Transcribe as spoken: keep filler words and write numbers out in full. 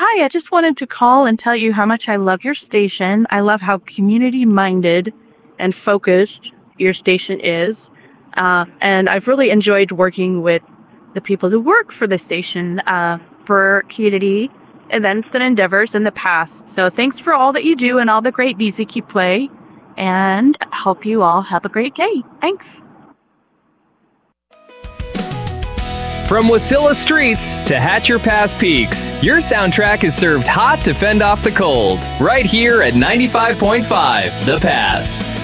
Hi, I just wanted to call and tell you how much I love your station. I love how community minded and focused your station is. Uh, and I've really enjoyed working with the people who work for the station uh, for community events and endeavors in the past. So thanks for all that you do and all the great music you play. And I hope you all have a great day. Thanks. From Wasilla streets to Hatcher Pass peaks, your soundtrack is served hot to fend off the cold. Right here at ninety-five point five The Pass.